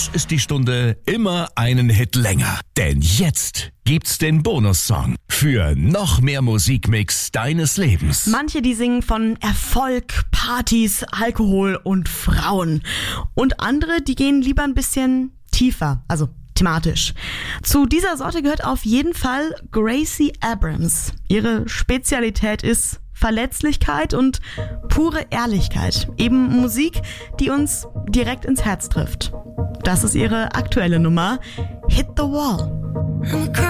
Sonst ist die Stunde immer einen Hit länger. Denn jetzt gibt's den Bonussong für noch mehr Musikmix deines Lebens. Manche, die singen von Erfolg, Partys, Alkohol und Frauen. Und andere, die gehen lieber ein bisschen tiefer, also thematisch. Zu dieser Sorte gehört auf jeden Fall Gracie Abrams. Ihre Spezialität ist Verletzlichkeit und pure Ehrlichkeit. Eben Musik, die uns direkt ins Herz trifft. Das ist ihre aktuelle Nummer, Hit the Wall.